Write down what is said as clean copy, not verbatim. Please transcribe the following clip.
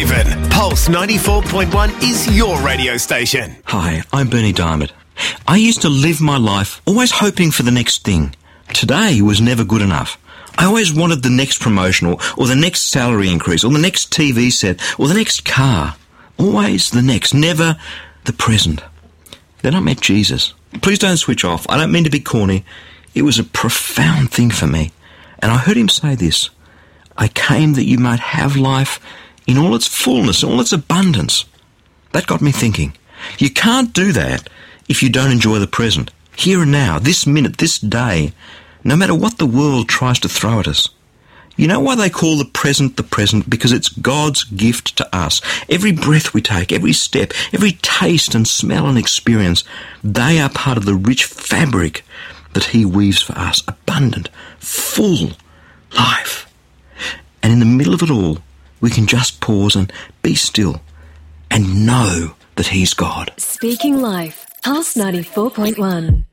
Whitehaven. Pulse 94.1 is your radio station. Hi, I'm Bernie Diamond. I used to live my life always hoping for the next thing. Today was never good enough. I always wanted the next promotion or the next salary increase or the next TV set or the next car. Always the next, never the present. Then I met Jesus. Please don't switch off. I don't mean to be corny. It was a profound thing for me. And I heard him say this: I came that you might have life in all its fullness, all its abundance. That got me thinking. You can't do that if you don't enjoy the present, here and now, this minute, this day, no matter what the world tries to throw at us. You know why they call the present? Because it's God's gift to us. Every breath we take, every step, every taste and smell and experience, they are part of the rich fabric that he weaves for us. Abundant, full life. And in the middle of it all, we can just pause and be still and know that he's God. Speaking Life, Pulse 94.1.